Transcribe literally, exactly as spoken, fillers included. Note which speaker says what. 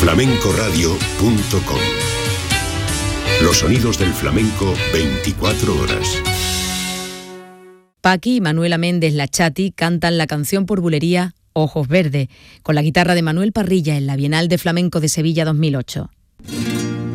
Speaker 1: flamencoradio punto com. Los sonidos del flamenco veinticuatro horas.
Speaker 2: Paqui y Manuela Méndez La Chati cantan la canción por bulería Ojos Verdes, con la guitarra de Manuel Parrilla en la Bienal de Flamenco de Sevilla dos mil ocho.